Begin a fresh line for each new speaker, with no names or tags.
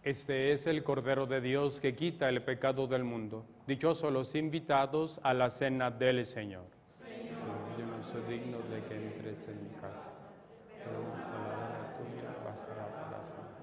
Este es el Cordero de Dios que quita el pecado del mundo. Dichosos los invitados a la cena del Señor. Señor, yo no soy digno de que entres en mi casa, pero una palabra tuya bastará para salvar.